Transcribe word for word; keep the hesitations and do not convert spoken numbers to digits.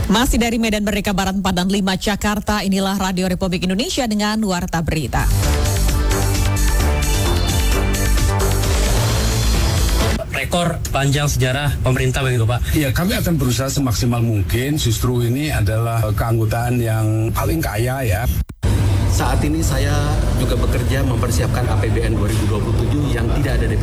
Masih dari Medan Merdeka Barat empat dan lima Jakarta, inilah Radio Republik Indonesia dengan Warta Berita. Rekor panjang sejarah pemerintah begitu Pak? Iya, kami akan berusaha semaksimal mungkin. Justru ini adalah keanggotaan yang paling kaya ya. Saat ini saya juga bekerja mempersiapkan A P B N dua ribu dua puluh tujuh yang tidak ada D P